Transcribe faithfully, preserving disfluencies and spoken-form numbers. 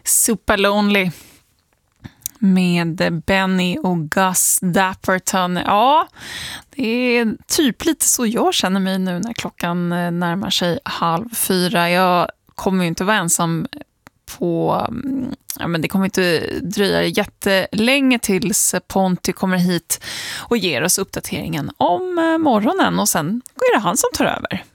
Super Lonely med Benny och Gus Dapperton. Ja, det är typ lite så jag känner mig nu när klockan närmar sig halv fyra. Jag kommer ju inte vara ensam på... Ja, men det kommer inte dröja jättelänge tills Ponty kommer hit och ger oss uppdateringen om morgonen. Och sen är det han som tar över.